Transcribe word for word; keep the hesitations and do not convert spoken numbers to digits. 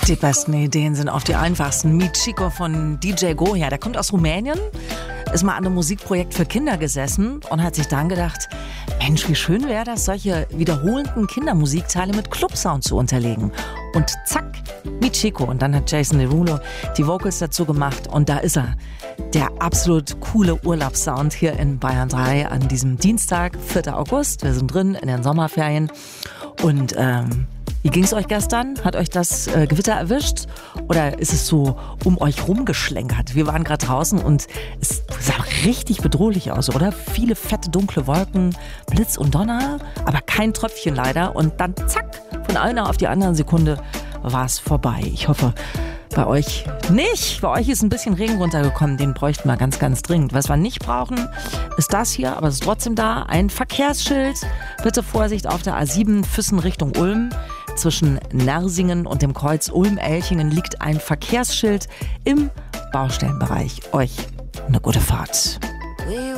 Die besten Ideen sind oft die einfachsten. Michiko von D J Goya, der kommt aus Rumänien, ist mal an einem Musikprojekt für Kinder gesessen und hat sich dann gedacht, Mensch, wie schön wäre das, solche wiederholenden Kindermusikteile mit Clubsound zu unterlegen. Und zack, Michiko. Und dann hat Jason Derulo die Vocals dazu gemacht und da ist er. Der absolut coole Urlaubssound hier in Bayern drei an diesem Dienstag, vierten August. Wir sind drin in den Sommerferien und ähm, wie ging's euch gestern? Hat euch das äh, Gewitter erwischt? Oder ist es so um euch rumgeschlenkert? Wir waren gerade draußen und es sah richtig bedrohlich aus, oder? Viele fette, dunkle Wolken, Blitz und Donner, aber kein Tröpfchen leider. Und dann zack, von einer auf die andere Sekunde war es vorbei. Ich hoffe, bei euch nicht. Bei euch ist ein bisschen Regen runtergekommen. Den bräuchten wir ganz, ganz dringend. Was wir nicht brauchen, ist das hier, aber es ist trotzdem da. Ein Verkehrsschild. Bitte Vorsicht auf der A sieben Füssen Richtung Ulm. Zwischen Nersingen und dem Kreuz Ulm-Elchingen liegt ein Verkehrsschild im Baustellenbereich. Euch eine gute Fahrt.